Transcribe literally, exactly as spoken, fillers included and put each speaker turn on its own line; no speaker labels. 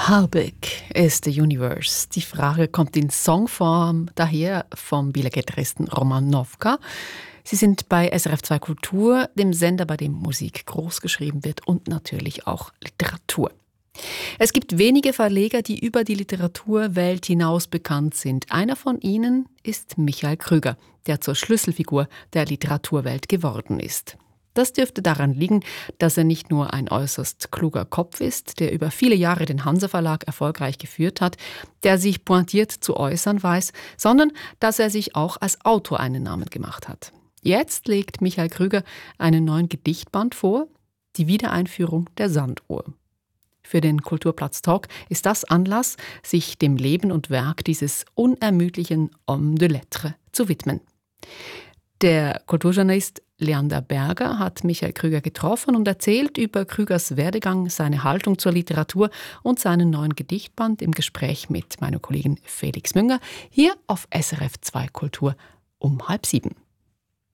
How big is the universe? Die Frage kommt in Songform daher vom Bieler Gitarristen Roman Nowka. Sie sind bei S R F zwei Kultur, dem Sender, bei dem Musik großgeschrieben wird und natürlich auch Literatur. Es gibt wenige Verleger, die über die Literaturwelt hinaus bekannt sind. Einer von ihnen ist Michael Krüger, der zur Schlüsselfigur der Literaturwelt geworden ist. Das dürfte daran liegen, dass er nicht nur ein äußerst kluger Kopf ist, der über viele Jahre den Hansa-Verlag erfolgreich geführt hat, der sich pointiert zu äußern weiß, sondern dass er sich auch als Autor einen Namen gemacht hat. Jetzt legt Michael Krüger einen neuen Gedichtband vor, die Wiedereinführung der Sanduhr. Für den Kulturplatz Talk ist das Anlass, sich dem Leben und Werk dieses unermüdlichen Homme de Lettres zu widmen. Der Kulturjournalist Leander Berger hat Michael Krüger getroffen und erzählt über Krügers Werdegang, seine Haltung zur Literatur und seinen neuen Gedichtband im Gespräch mit meiner Kollegin Felix Münger hier auf S R F zwei Kultur um halb sieben.